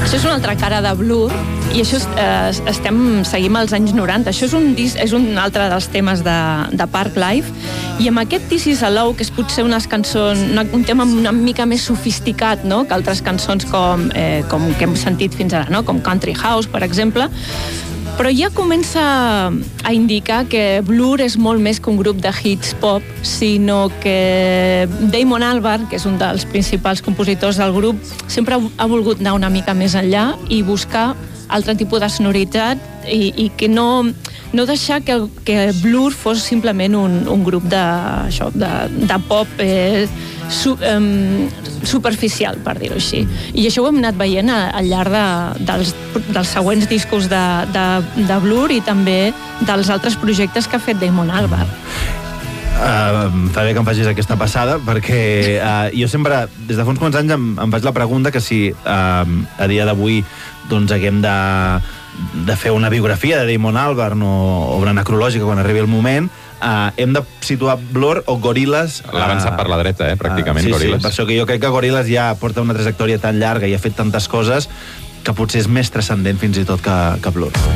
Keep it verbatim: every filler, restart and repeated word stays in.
Això és una altra cara de Blur, i això eh, estem, seguim als anys noranta. Això és un, disc, és un altre dels temes de, de Park Life, i amb aquest This Is a Love, que és potser unes cançons, una, un tema una mica més sofisticat, no?, que altres cançons com, eh, com que hem sentit fins ara, no?, com Country House, per exemple, però ja comença a indicar que Blur és molt més que un grup de hits pop, sinó que Damon Albarn, que és un dels principals compositors del grup, sempre ha volgut anar una mica més enllà i buscar altre tipus de sonoritat i, i que no, no deixar que, que Blur fos simplement un, un grup de, això, de, de pop eh, su, eh, superficial, per dir-ho així. I això ho hem anat veient al llarg de, dels, dels següents discos de, de, de Blur i també dels altres projectes que ha fet Damon Albarn. Uh, fa bé que em facis aquesta passada, perquè uh, jo sempre, des de fa uns quants anys, em, em faig la pregunta que si uh, a dia d'avui doncs haguem de, de fer una biografia de Damon Albarn o, o una necrològica quan arribi el moment, uh, hem de situar Blur o Gorillaz. L'ha avançat uh, per la dreta, eh, pràcticament, uh, sí, Gorillaz. Sí, per això que jo crec que Gorillaz ja porta una trajectòria tan llarga i ha fet tantes coses que potser és més transcendent fins i tot que, que Blur.